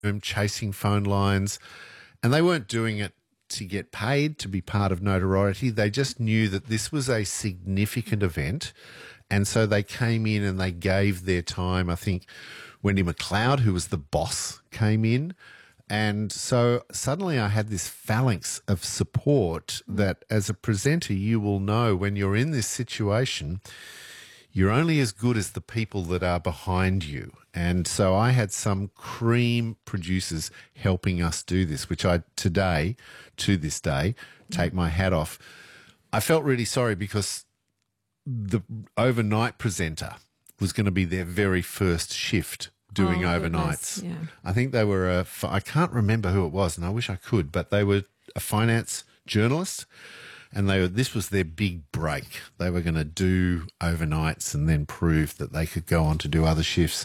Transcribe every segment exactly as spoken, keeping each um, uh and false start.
chasing phone lines, and they weren't doing it to get paid, to be part of notoriety. They just knew that this was a significant event, and so they came in and they gave their time. I think Wendy McLeod, who was the boss, came in. And so suddenly I had this phalanx of support that as a presenter, you will know when you're in this situation, you're only as good as the people that are behind you. And so I had some cream producers helping us do this, which I today, to this day, take my hat off. I felt really sorry because the overnight presenter was going to be their very first shift doing oh, overnights. Yeah. I think they were a, I can't remember who it was, and I wish I could, but they were a finance journalist, and they were, this was their big break. They were going to do overnights and then prove that they could go on to do other shifts.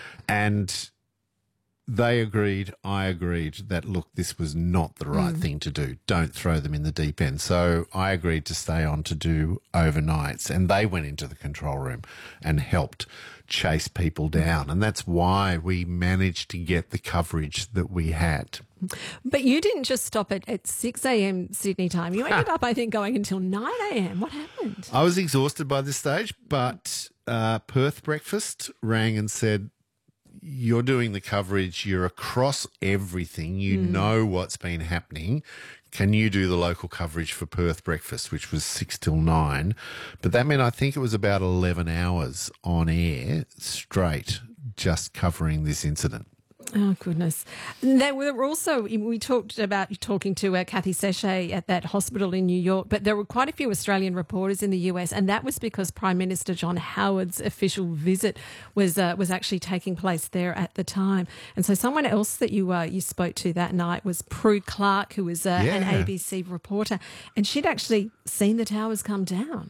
And they agreed, I agreed that, look, this was not the right mm. thing to do. Don't throw them in the deep end. So I agreed to stay on to do overnights, and they went into the control room and helped chase people down. And that's why we managed to get the coverage that we had. But you didn't just stop at, at six a.m. Sydney time. You ended up, I think, going until nine a.m. What happened? I was exhausted by this stage, but uh, Perth Breakfast rang and said, you're doing the coverage, you're across everything, you mm. know what's been happening. Can you do the local coverage for Perth Breakfast, which was six till nine? But that meant I think it was about eleven hours on air straight just covering this incident. Oh, goodness. There were also, we talked about talking to uh, Kathy Sechet at that hospital in New York, but there were quite a few Australian reporters in the U S, and that was because Prime Minister John Howard's official visit was uh, was actually taking place there at the time. And so someone else that you uh, you spoke to that night was Prue Clark, who was uh, yeah. an A B C reporter, and she'd actually seen the towers come down.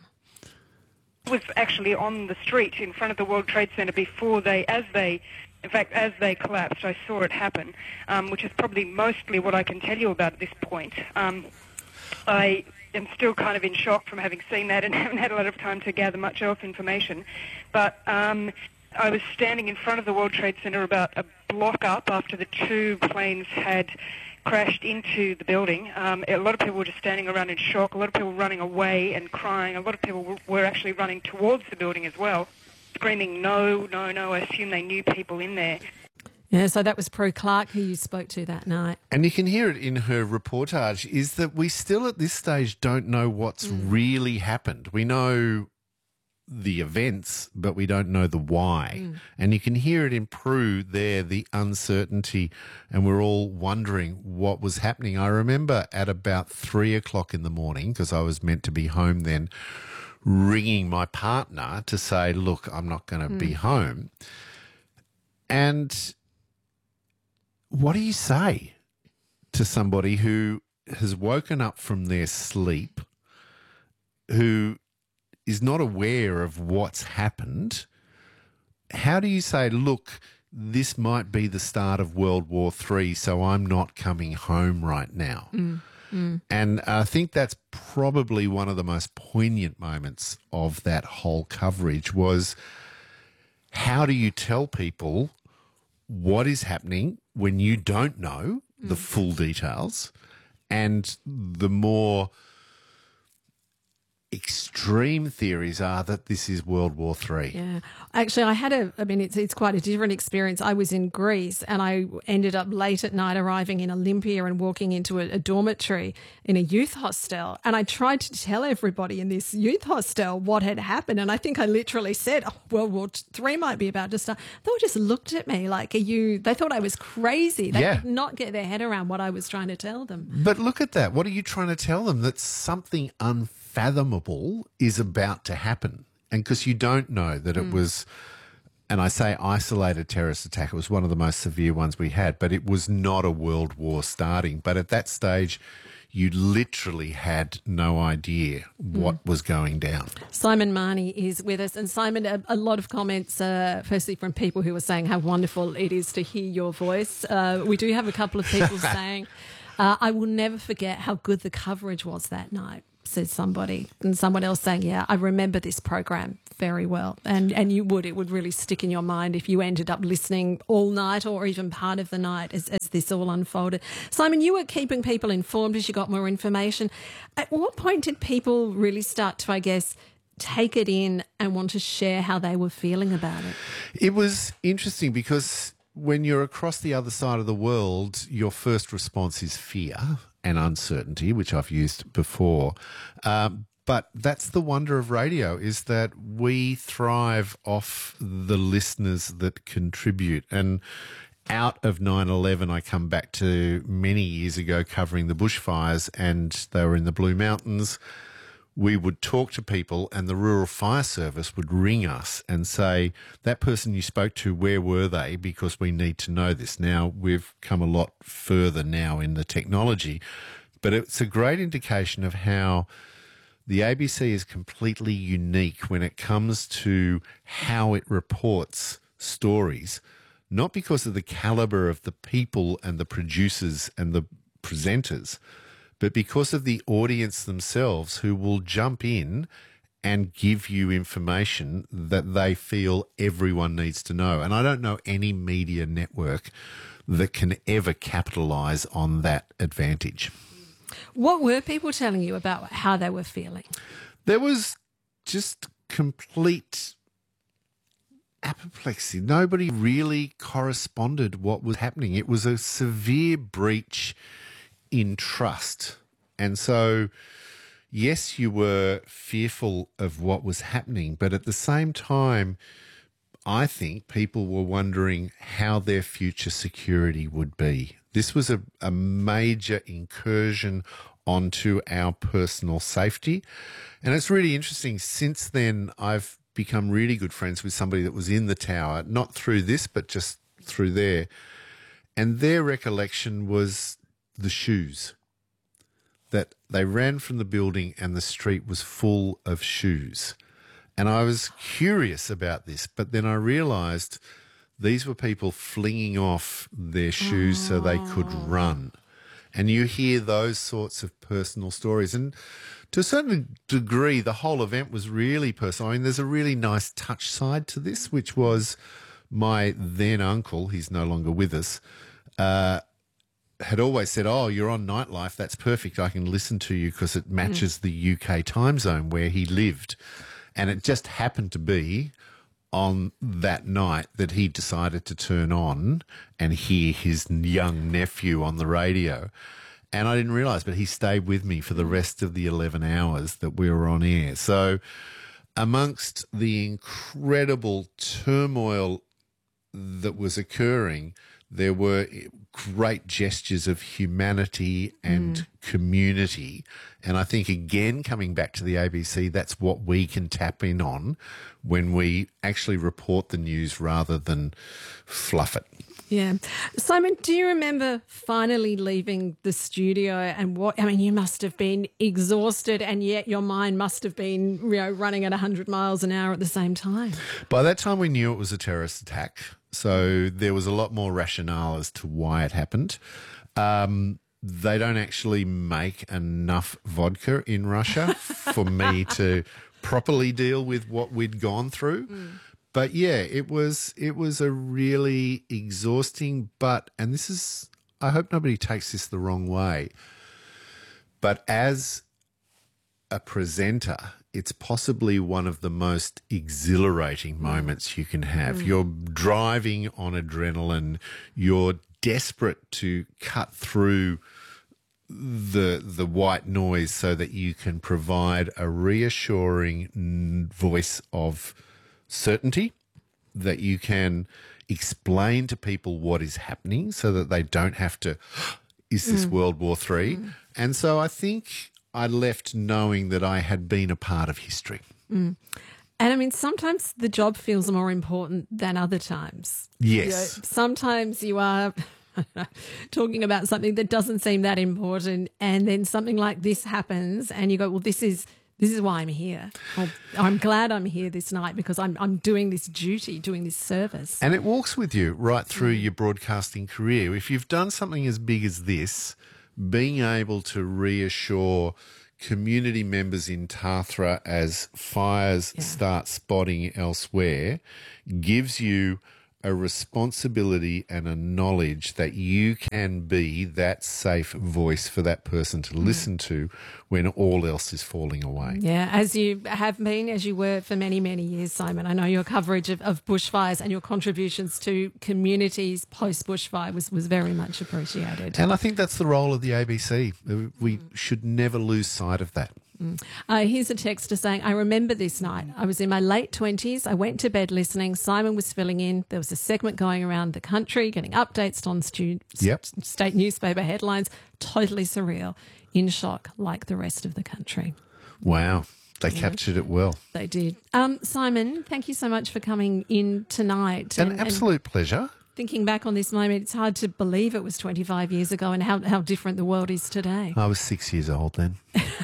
Was actually on the street in front of the World Trade Center before they, as they, in fact, as they collapsed. I saw it happen, um, which is probably mostly what I can tell you about at this point. Um, I am still kind of in shock from having seen that and haven't had a lot of time to gather much else information. But um, I was standing in front of the World Trade Center about a block up after the two planes had crashed into the building. Um, a lot of people were just standing around in shock. A lot of people running away and crying. A lot of people were actually running towards the building as well, screaming, no, no, no. I assume they knew people in there. Yeah, so that was Prue Clark who you spoke to that night. And you can hear it in her reportage, is that we still at this stage don't know what's mm. really happened. We know the events, but we don't know the why. Mm. And you can hear it in Prue there, the uncertainty, and we're all wondering what was happening. I remember at about three o'clock in the morning, because I was meant to be home then, ringing my partner to say, look, I'm not going to mm. be home. And what do you say to somebody who has woken up from their sleep, who is not aware of what's happened? How do you say, look, this might be the start of World War Three, so I'm not coming home right now? Mm, mm. And I think that's probably one of the most poignant moments of that whole coverage was, how do you tell people what is happening when you don't know mm. the full details? And the more extreme theories are that this is World War Three. Yeah. Actually, I had a, I mean, it's it's quite a different experience. I was in Greece and I ended up late at night arriving in Olympia and walking into a, a dormitory in a youth hostel. And I tried to tell everybody in this youth hostel what had happened. And I think I literally said, oh, World War Three might be about to start. They all just looked at me like, are you, they thought I was crazy. They yeah. could not get their head around what I was trying to tell them. But look at that. What are you trying to tell them? That something unfair fathomable is about to happen. And because you don't know that it mm. was, and I say isolated terrorist attack, it was one of the most severe ones we had, but it was not a world war starting. But at that stage, you literally had no idea what mm. was going down. Simon Marnie is with us. And Simon, a, a lot of comments, uh, firstly from people who are saying how wonderful it is to hear your voice. Uh, we do have a couple of people saying, uh, I will never forget how good the coverage was that night. says somebody, and someone else saying, yeah, I remember this program very well. And and you would, it would really stick in your mind if you ended up listening all night or even part of the night as, as this all unfolded. Simon, you were keeping people informed as you got more information. At what point did people really start to, I guess, take it in and want to share how they were feeling about it? It was interesting because when you're across the other side of the world, your first response is fear and uncertainty, which I've used before. Um, but that's the wonder of radio, is that we thrive off the listeners that contribute. And out of nine eleven, I come back to many years ago covering the bushfires, and they were in the Blue Mountains. We would talk to people and the Rural Fire Service would ring us and say, that person you spoke to, where were they? Because we need to know this. Now, we've come a lot further now in the technology, but it's a great indication of how the A B C is completely unique when it comes to how it reports stories, not because of the calibre of the people and the producers and the presenters, but because of the audience themselves who will jump in and give you information that they feel everyone needs to know. And I don't know any media network that can ever capitalise on that advantage. What were people telling you about how they were feeling? There was just complete apoplexy. Nobody really corresponded what was happening. It was a severe breach in trust. And so, yes, you were fearful of what was happening, but at the same time, I think people were wondering how their future security would be. This was a, a major incursion onto our personal safety. And it's really interesting. Since then, I've become really good friends with somebody that was in the tower, not through this, but just through there. And their recollection was the shoes, that they ran from the building and the street was full of shoes. And I was curious about this, but then I realised these were people flinging off their shoes oh. so they could run. And you hear those sorts of personal stories. And to a certain degree, the whole event was really personal. I mean, there's a really nice touch side to this, which was my then uncle, he's no longer with us, uh, had always said, oh, you're on Nightlife, that's perfect. I can listen to you because it matches mm. the U K time zone where he lived. And it just happened to be on that night that he decided to turn on and hear his young nephew on the radio. And I didn't realise, but he stayed with me for the rest of the eleven hours that we were on air. So amongst the incredible turmoil that was occurring, there were great gestures of humanity and mm. community. And I think, again, coming back to the A B C, that's what we can tap in on when we actually report the news rather than fluff it. Yeah. Simon, do you remember finally leaving the studio and what, I mean, you must have been exhausted and yet your mind must have been, you know, running at one hundred miles an hour at the same time. By that time we knew it was a terrorist attack. So there was a lot more rationale as to why it happened. Um, they don't actually make enough vodka in Russia for me to properly deal with what we'd gone through. Mm. But yeah, it was it was a really exhausting, but, and this is, I hope nobody takes this the wrong way, but as a presenter, it's possibly one of the most exhilarating moments you can have. Mm. You're driving on adrenaline. You're desperate to cut through the the white noise so that you can provide a reassuring voice of certainty, that you can explain to people what is happening so that they don't have to, is this mm. World War Three? Mm. And so I think I left knowing that I had been a part of history. Mm. And I mean, sometimes the job feels more important than other times. Yes. You know, sometimes you are talking about something that doesn't seem that important, and then something like this happens and you go, well, this is this is why I'm here. Well, I'm glad I'm here this night because I'm I'm doing this duty, doing this service. And it walks with you right through mm. your broadcasting career. If you've done something as big as this, being able to reassure community members in Tathra as fires Yeah. start spotting elsewhere gives you a responsibility and a knowledge that you can be that safe voice for that person to listen to when all else is falling away. Yeah, as you have been, as you were for many, many years, Simon. I know your coverage of, of bushfires and your contributions to communities post-bushfire was, was very much appreciated. And I think that's the role of the A B C. We should never lose sight of that. Uh, here's a texter saying, I remember this night. I was in my late twenties. I went to bed listening. Simon was filling in. There was a segment going around the country, getting updates on stu- Yep. state newspaper headlines. Totally surreal. In shock, like the rest of the country. Wow. They captured it well. They did. Um, Simon, thank you so much for coming in tonight. An And- absolute and pleasure. thinking back on this moment, it's hard to believe it was twenty-five years ago and how, how different the world is today. I was six years old then.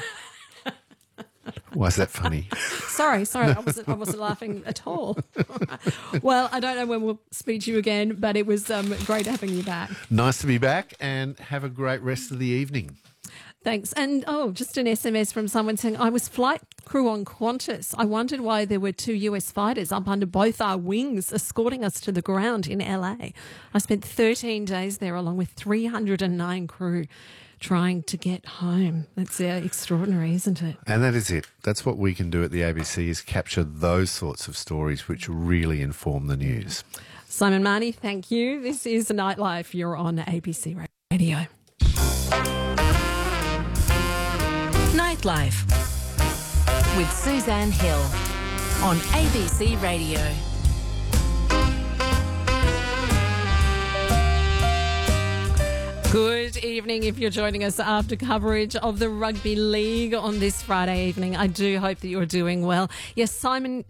Why is that funny? Sorry, sorry, I wasn't, I wasn't laughing at all. Well, I don't know when we'll speak to you again, but it was um, great having you back. Nice to be back, and have a great rest of the evening. Thanks. And, oh, just an S M S from someone saying, I was flight crew on Qantas. I wondered why there were two U S fighters up under both our wings escorting us to the ground in L A. I spent thirteen days there along with three hundred nine crew trying to get home. That's uh, extraordinary, isn't it? And that is it. That's what we can do at the A B C, is capture those sorts of stories which really inform the news. Simon Marnie, thank you. This is Nightlife. You're on A B C Radio. Nightlife with Suzanne Hill on A B C Radio. Good evening if you're joining us after coverage of the Rugby League on this Friday evening. I do hope that you're doing well. Yes, Simon...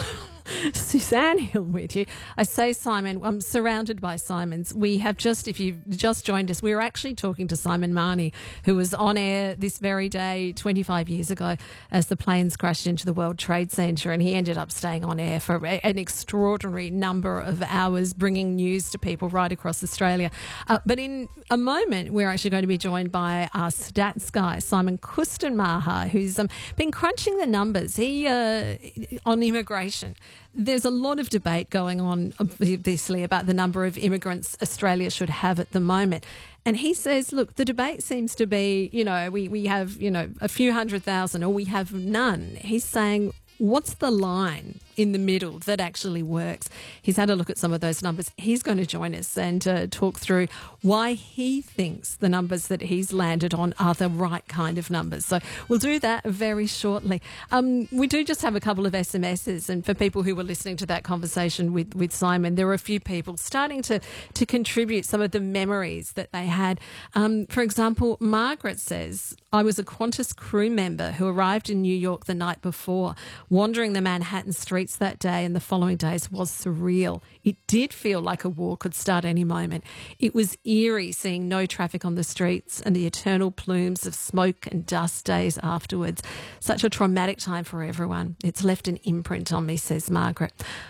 Suzanne Hill with you. I say Simon, I'm surrounded by Simons. We have just, if you've just joined us, we were actually talking to Simon Marnie, who was on air this very day twenty-five years ago as the planes crashed into the World Trade Center, and he ended up staying on air for an extraordinary number of hours, bringing news to people right across Australia. Uh, but in a moment, we're actually going to be joined by our stats guy, Simon Kustenmacher, who's um, been crunching the numbers he uh, on immigration. There's a lot of debate going on, obviously, about the number of immigrants Australia should have at the moment. And he says, look, the debate seems to be, you know, we, we have, you know, a few hundred thousand or we have none. He's saying, what's the line in the middle that actually works? He's had a look at some of those numbers. He's going to join us and uh, talk through why he thinks the numbers that he's landed on are the right kind of numbers. So we'll do that very shortly. Um, we do just have a couple of S M Ses, and for people who were listening to that conversation with, with Simon, there were a few people starting to, to contribute some of the memories that they had. Um, for example, Margaret says, I was a Qantas crew member who arrived in New York the night before. Wandering the Manhattan streets that day and the following days was surreal. It did feel like a war could start any moment. It was eerie seeing no traffic on the streets and the eternal plumes of smoke and dust days afterwards. Such a traumatic time for everyone. It's left an imprint on me, says Margaret.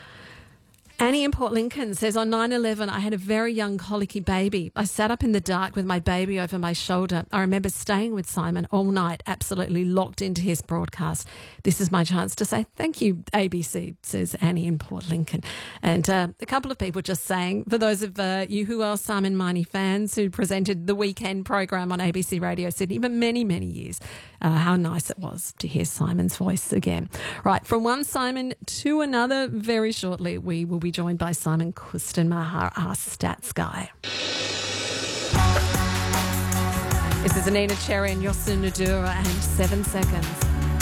Annie in Port Lincoln says, on nine eleven, I had a very young colicky baby. I sat up in the dark with my baby over my shoulder. I remember staying with Simon all night, absolutely locked into his broadcast. This is my chance to say thank you, A B C, says Annie in Port Lincoln. And uh, a couple of people just saying, for those of uh, you who are Simon Marnie fans who presented the weekend program on A B C Radio Sydney for many, many years, uh, how nice it was to hear Simon's voice again. Right, from one Simon to another, very shortly we will be joined by Simon Kustenmacher, our stats guy. This is Anina Cherry and Yosu Nadura and Seven Seconds.